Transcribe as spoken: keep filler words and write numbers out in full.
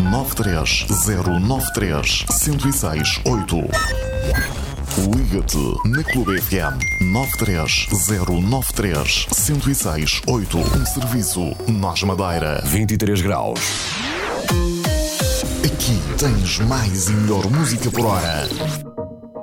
nove três zero nove três um zero seis oito. Liga-te na Clube F M nove três zero nove três um zero seis oito. Um serviço Nós Madeira. vinte e três graus. Aqui tens mais e melhor música por hora.